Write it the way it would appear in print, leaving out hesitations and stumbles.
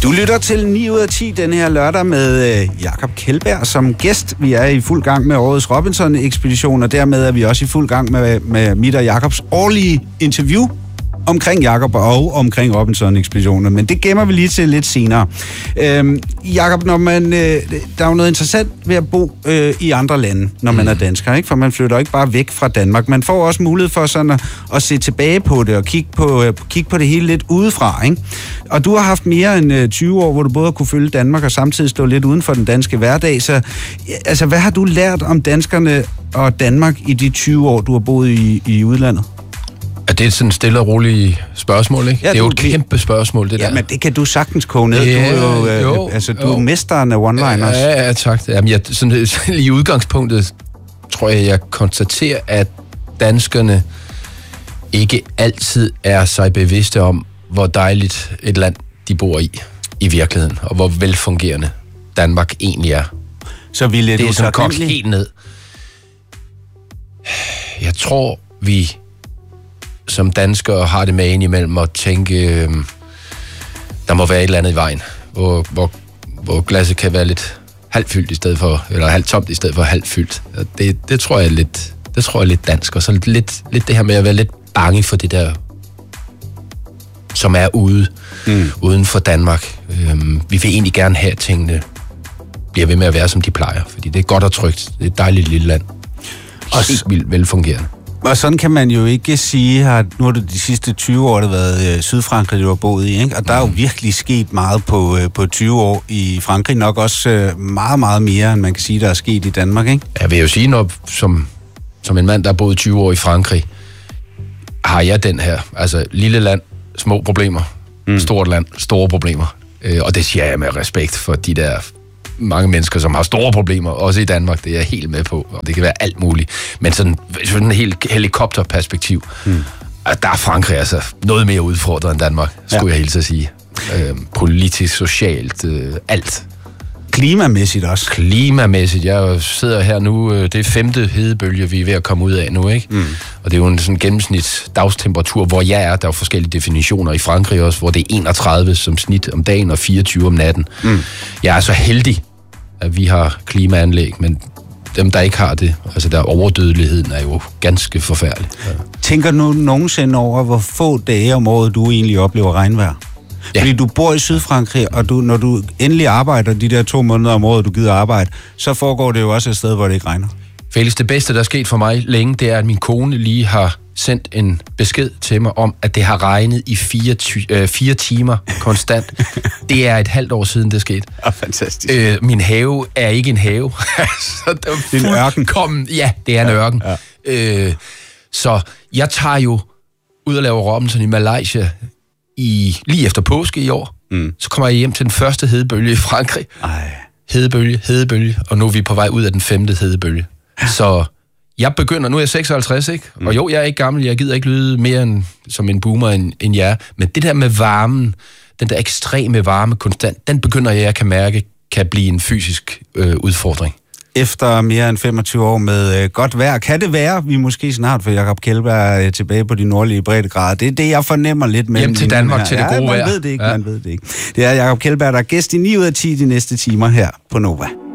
Du lytter til 9 ud af 10 den her lørdag med Jakob Kjeldberg som gæst. Vi er i fuld gang med årets Robinson-ekspedition, og dermed er vi også i fuld gang med mit og Jakobs årlige interview omkring Jakob og omkring Robinson-ekspeditionen, men det gemmer vi lige til lidt senere. Jakob, når man, der er jo noget interessant ved at bo i andre lande, når man er dansker, ikke? For man flytter ikke bare væk fra Danmark. Man får også mulighed for sådan at se tilbage på det og kigge på det hele lidt udefra, ikke? Og du har haft mere end 20 år, hvor du både har kunne følge Danmark og samtidig stå lidt uden for den danske hverdag. Så altså, hvad har du lært om danskerne og Danmark i de 20 år, du har boet i udlandet? Ja, det er sådan et stille og roligt spørgsmål, ikke? Ja, det er jo et kæmpe spørgsmål, det der. Ja, men det kan du sagtens koge ned. Du er mesteren af one-liners. Ja, tak. Jamen, i udgangspunktet tror jeg konstaterer, at danskerne ikke altid er sig bevidste om, hvor dejligt et land de bor i virkeligheden, og hvor velfungerende Danmark egentlig er. Så ville det er sådan kogt helt ned. Jeg tror, vi som danskere har det med indimellem at tænke, der må være et eller andet i vejen, hvor glasset kan være lidt halvfyldt i stedet for, eller halvtomt i stedet for halvfyldt. Det tror jeg er lidt dansk, og så lidt det her med at være lidt bange for det der, som er uden for Danmark. Vi vil egentlig gerne have, at tingene bliver ved med at være, som de plejer, fordi det er godt og trygt. Det er et dejligt lille land. Og helt vildt velfungerende. Og sådan kan man jo ikke sige, at nu har det de sidste 20 år, det været Sydfrankrig, du har boet i, ikke? Og der er jo virkelig sket meget på 20 år i Frankrig, nok også meget, meget mere, end man kan sige, der er sket i Danmark, ikke? Jeg vil jo sige, når som en mand, der har boet 20 år i Frankrig, har jeg den her, altså lille land, små problemer, stort land, store problemer. Og det siger jeg med respekt for de der mange mennesker, som har store problemer, også i Danmark, det er jeg helt med på, og det kan være alt muligt. Men sådan en helt helikopterperspektiv, der er Frankrig altså noget mere udfordret end Danmark, skulle jeg helt at sige. Politisk, socialt, alt. Klimamæssigt også. Klimamæssigt. Jeg sidder her nu, det er 5. hedebølge, vi er ved at komme ud af nu, ikke? Og det er jo en sådan gennemsnits dagstemperatur, hvor jeg er. Der er jo forskellige definitioner i Frankrig også, hvor det er 31 som snit om dagen og 24 om natten. Jeg er så heldig, at vi har klimaanlæg, men dem, der ikke har det, altså der overdødeligheden er jo ganske forfærdelig. Ja. Tænker du nogensinde over, hvor få dage om året du egentlig oplever regnvejr? Ja. Fordi du bor i Sydfrankrig, og når du endelig arbejder de der 2 måneder om året, du gider arbejde, så foregår det jo også et sted, hvor det ikke regner. Felix, det bedste, der er sket for mig længe, det er, at min kone lige har sendt en besked til mig om, at det har regnet i 4 timer konstant. Det er et halvt år siden, det skete. Fantastisk. Min have er ikke en have. Så det er en ørken. Ja, det er en ørken. Ja. Så jeg tager jo ud og laver Robinson i Malaysia lige efter påske i år. Så kommer jeg hjem til den første hedebølge i Frankrig. Hedebølge, og nu er vi på vej ud af den 5. hedebølge. Så jeg begynder, nu er jeg 56, ikke? Og jo, jeg er ikke gammel, jeg gider ikke lyde mere end, som en boomer end jer, men det der med varmen, den der ekstreme varme konstant, den begynder jeg kan mærke, kan blive en fysisk udfordring. Efter mere end 25 år med godt vejr, kan det være, vi måske snart får Jakob Kjeldberg tilbage på de nordlige breddegrader. Det er det, jeg fornemmer lidt med. Hjem til Danmark til det gode vejr. Man ved det ikke. Det er Jakob Kjeldberg, der er gæst i 9 ud af 10 de næste timer her på Nova.